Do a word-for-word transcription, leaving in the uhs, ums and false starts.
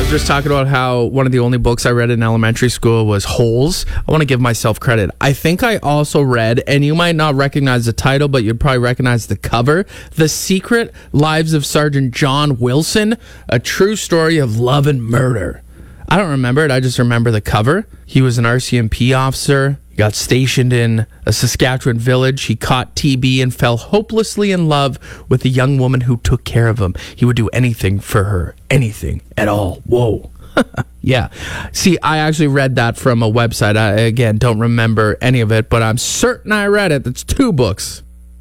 was just talking about how one of the only books I read in elementary school was Holes. I want to give myself credit. I think I also read, and you might not recognize the title, but you'd probably recognize the cover, The Secret Lives of Sergeant John Wilson, a true story of love and murder. I don't remember it. I just remember the cover. He was an R C M P officer. He got stationed in a Saskatchewan village. He caught T B and fell hopelessly in love with a young woman who took care of him. He would do anything for her. Anything at all. Whoa. Yeah. See, I actually read that from a website. I, again, don't remember any of it, but I'm certain I read it. That's two books.